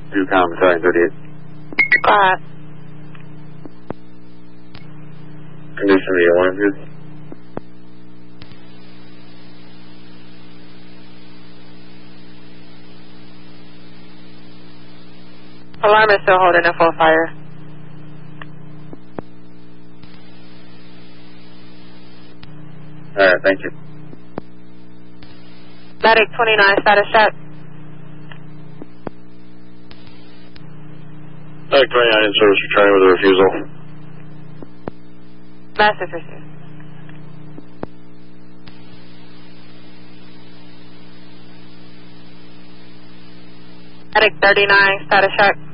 2Com, Battalion 38. Go ahead. Condition the alarm, please. Alarm is still holding a full fire. Alright, thank you. Medic 29, status check. Medic 29 in service returning with a refusal. Message received. Medic 39, status check.